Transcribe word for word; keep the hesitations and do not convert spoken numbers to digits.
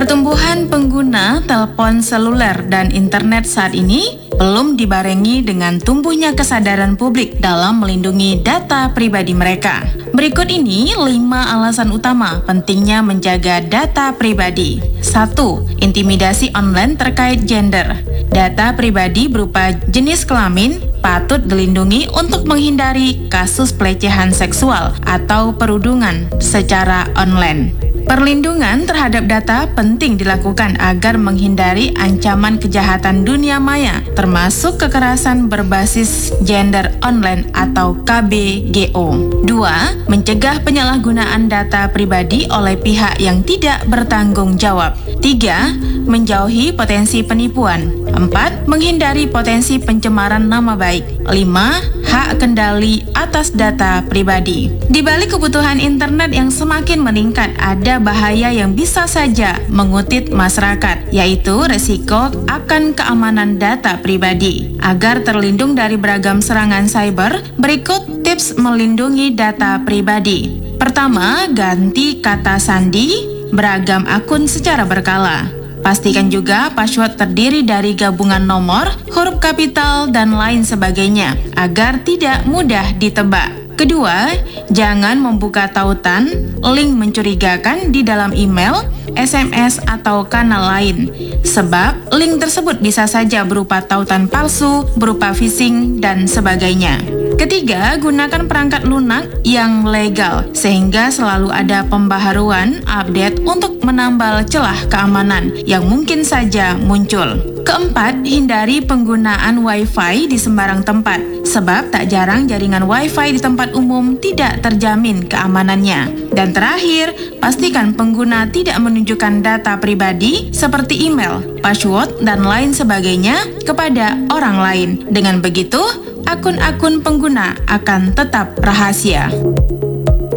Pertumbuhan pengguna telepon seluler dan internet saat ini belum dibarengi dengan tumbuhnya kesadaran publik dalam melindungi data pribadi mereka. Berikut ini lima alasan utama pentingnya menjaga data pribadi. Satu. Intimidasi online terkait gender. Data pribadi berupa jenis kelamin patut dilindungi untuk menghindari kasus pelecehan seksual atau perundungan secara online. Perlindungan terhadap data penting dilakukan agar menghindari ancaman kejahatan dunia maya, termasuk kekerasan berbasis gender online atau K B G O. Dua. Mencegah penyalahgunaan data pribadi oleh pihak yang tidak bertanggung jawab. Tiga. Menjauhi potensi penipuan. Empat. Menghindari potensi pencemaran nama baik. Lima. Hak kendali atas data pribadi. Di balik kebutuhan internet yang semakin meningkat, ada bahaya yang bisa saja mengutit masyarakat, yaitu resiko akan keamanan data pribadi. Agar terlindung dari beragam serangan cyber, berikut tips melindungi data pribadi. Pertama, ganti kata sandi beragam akun secara berkala. Pastikan juga password terdiri dari gabungan nomor, huruf kapital, dan lain sebagainya, agar tidak mudah ditebak. Kedua, jangan membuka tautan, link mencurigakan di dalam email, S M S, atau kanal lain. Sebab, link tersebut bisa saja berupa tautan palsu, berupa phishing, dan sebagainya. Ketiga, gunakan perangkat lunak yang legal, sehingga selalu ada pembaharuan, update untuk menambal celah keamanan yang mungkin saja muncul. Keempat, hindari penggunaan Wi-Fi di sembarang tempat, sebab tak jarang jaringan Wi-Fi di tempat umum tidak terjamin keamanannya. Dan terakhir, pastikan pengguna tidak menunjukkan data pribadi seperti email, password, dan lain sebagainya kepada orang lain. Dengan begitu, akun-akun pengguna akan tetap rahasia.